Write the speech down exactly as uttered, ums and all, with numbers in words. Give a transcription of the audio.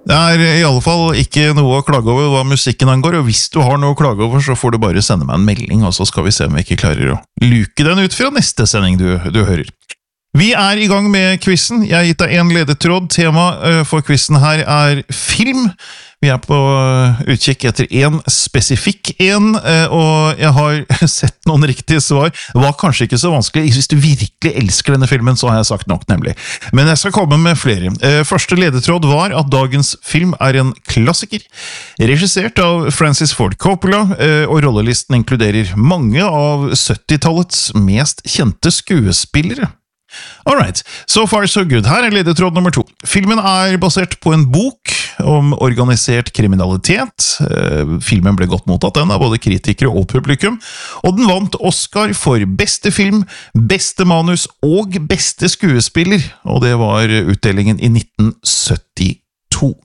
Det er i alle fall ikke noe å klage over hva musikken angår, og hvis du har noe å klage over, så får du bare sende meg en melding, og så skal vi se om vi ikke klarer å luke den ut fra neste sending du, du hører. Vi er i gang med quizen. Jeg har gitt deg en ledetråd. Tema for quizen her er film. Vi er på utkikk etter en spesifikk en, og jeg har sett noen riktige svar. Det var kanskje ikke så vanskelig. Hvis du virkelig elsker denne filmen, så har jeg sagt nok, nemlig. Men jeg skal komme med flere. Første ledetråd var at dagens film er en klassiker, regissert av Francis Ford Coppola, og rollelisten inkluderer mange av syttitallets mest kjente skuespillere. Alright, so far so good. Her er ledetråd nummer to. Filmen er basert på en bok om organisert kriminalitet. Filmen ble godt mottatt den av både kritikere og publikum, og den vant Oscar for beste film, beste manus og beste skuespiller, og det var utdelingen i nitten syttito.